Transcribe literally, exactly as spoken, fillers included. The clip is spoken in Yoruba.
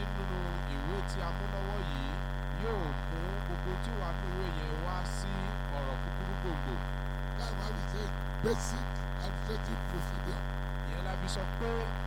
nínú ìwé tí a mú lọ́wọ́ yìí yóò mú gbogbo tí ó wà ní ìwé yẹn wá sí ọ̀rọ̀ kúkúrú gbòǹgbò. That's why we say basic administrative procedure. Ìyẹn la fi sọ pé